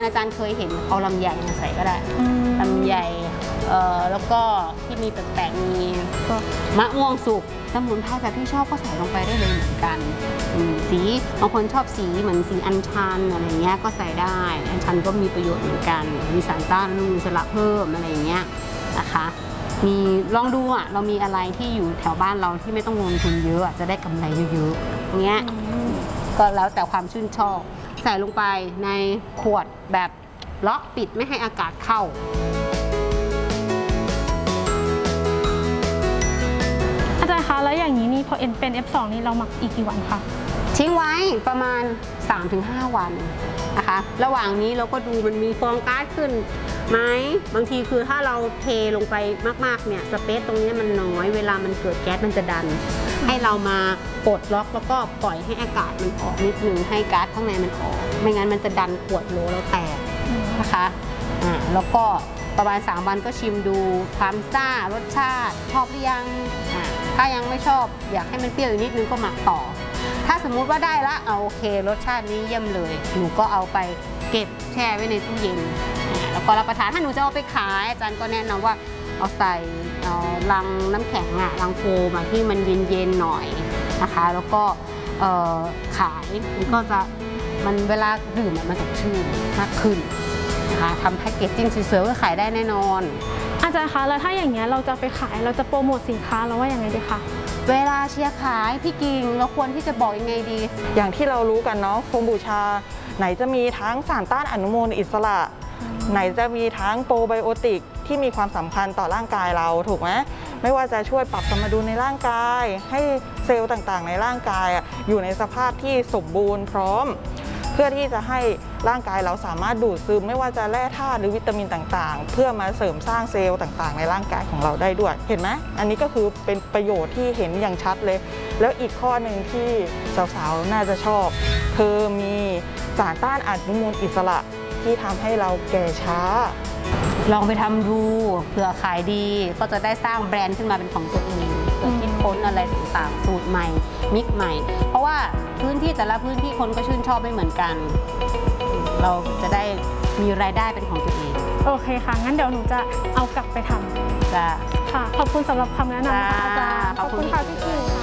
อาจารย์เคยเห็นเอาลำไยมาใส่ก็ได้ลำไยแล้วก็ที่มีแปลกๆมีก็มะม่วงสุกสมุนไพรแบบที่ชอบก็ใส่ลงไปได้เลยเหมือนกันสีบางคนชอบสีเหมือนสีอัญชันอะไรเงี้ยก็ใส่ได้อัญชันก็มีประโยชน์เหมือนกันมีสารต้านอนุมูลอิสระเพิ่มอะไรเงี้ยนะคะมีลองดูอ่ะเรามีอะไรที่อยู่แถวบ้านเราที่ไม่ต้องลงทุนเยอะจะได้กำไรเยอะๆอย่างเงี้ยก็แล้วแต่ความชื่นชอบใส่ลงไปในขวดแบบล็อกปิดไม่ให้อากาศเข้าอาจารย์คะแล้วอย่างนี้นี่พอเป็น F2 นี่เราหมักอีกกี่วันคะทิ้งไว้ประมาณ 3-5 วันนะคะระหว่างนี้เราก็ดูมันมีฟองก๊าซขึ้นไหมบางทีคือถ้าเราเทลงไปมากๆเนี่ยสเปซตรงนี้มันน้อยเวลามันเกิดแก๊สมันจะดันให้เรามาปลดล็อกแล้วก็ปล่อยให้อากาศมันออกนิดนึงให้ก๊าซข้างในมันออกไม่งั้นมันจะดันขวดโหลแล้วแตกนะคะแล้วก็ประมาณ3 วันก็ชิมดูความซ่ารสชาติชอบหรือยังถ้ายังไม่ชอบอยากให้มันเปรี้ยวอีกนิดนึงก็หมักต่อถ้าสมมุติว่าได้ละเอาโอเครสชาตินี้เยี่ยมเลยหนูก็เอาไปเก็บแช่ไว้ในตู้เย็นแล้วก็รับประทานถ้าหนูจะเอาไปขายอาจารย์ก็แนะนำว่าเอาใส่ลังน้ำแข็งลังโฟมที่มันเย็นๆหน่อยนะคะแล้วก็ขายมันก็จะมันเวลาดื่มมันสดชื่นมากขึ้นนะคะทำแพ็กเกจจิ้งสวยๆก็ขายได้แน่นอนอาจารย์คะแล้วถ้าอย่างเงี้ยเราจะไปขายเราจะโปรโมทสินค้าเราว่าอย่างไรดีคะเวลาเชียร์ขายพี่กิ่งเราควรที่จะบอกยังไงดีอย่างที่เรารู้กันเนาะโคมบูชาไหนจะมีทั้งสารต้านอนุมูลอิสระไหนจะมีทั้งโปรไบโอติกที่มีความสำคัญต่อร่างกายเราถูกไหมไม่ว่าจะช่วยปรับสมดุลในร่างกายให้เซลล์ต่างๆในร่างกายอยู่ในสภาพที่สมบูรณ์พร้อมเพื่อที่จะให้ร่างกายเราสามารถดูดซึมไม่ว่าจะแร่ธาตุหรือวิตามินต่างๆเพื่อมาเสริมสร้างเซลล์ต่างๆในร่างกายของเราได้ด้วยเห็นไหมอันนี้ก็คือเป็นประโยชน์ที่เห็นอย่างชัดเลยแล้วอีกข้อหนึ่งที่สาวๆน่าจะชอบคือมีสารต้านอนุมูลอิสระที่ทำให้เราแก่ช้าลองไปทำดูเผื่อขายดีก็จะได้สร้างแบรนด์ขึ้นมาเป็นของตัวเองเพื่อคิดค้นอะไรต่างๆสูตรใหม่มิกใหม่เพราะว่าพื้นที่แต่ละพื้นที่คนก็ชื่นชอบไม่เหมือนกันเราจะได้มีรายได้เป็นของตัวเองโอเคค่ะงั้นเดี๋ยวหนูจะเอากลับไปทำจ้ะค่ะขอบคุณสำหรับคำแนะนำนะคะอาจารย์ขอบคุณค่ะพี่กิ่ง